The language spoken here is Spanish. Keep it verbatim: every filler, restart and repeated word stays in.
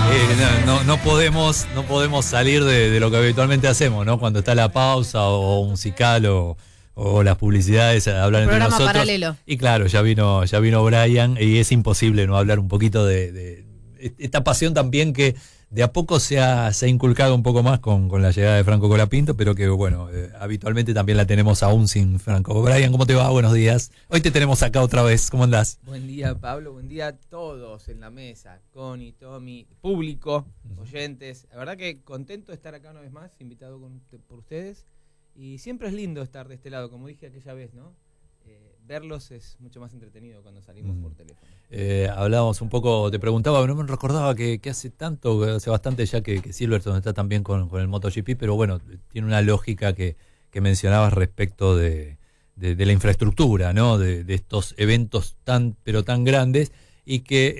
Eh, no, no, no podemos, no podemos salir de, de lo que habitualmente hacemos, ¿no? Cuando está la pausa o, o musical o, o las publicidades, hablar entre Programa nosotros. paralelo. Y claro, ya vino, ya vino Brian y es imposible no hablar un poquito de, de esta pasión también que de a poco se ha, se ha inculcado un poco más con, con la llegada de Franco Colapinto, pero que bueno, eh, habitualmente también la tenemos aún sin Franco. Brian, ¿cómo te va? Buenos días. Hoy te tenemos acá otra vez. ¿Cómo andás? Buen día, Pablo. Buen día a todos en la mesa. Connie, Tommy, público, oyentes. La verdad que contento de estar acá una vez más, invitado con, por ustedes. Y siempre es lindo estar de este lado, como dije aquella vez, ¿no? Eh, verlos es mucho más entretenido cuando salimos mm. por teléfono. Eh, hablábamos un poco, te preguntaba, no me recordaba que, que hace tanto, hace bastante ya que, que Silverstone está también con, con el MotoGP, pero bueno, tiene una lógica que, que mencionabas respecto de, de, de la infraestructura, ¿no? De, de estos eventos tan, pero tan grandes y que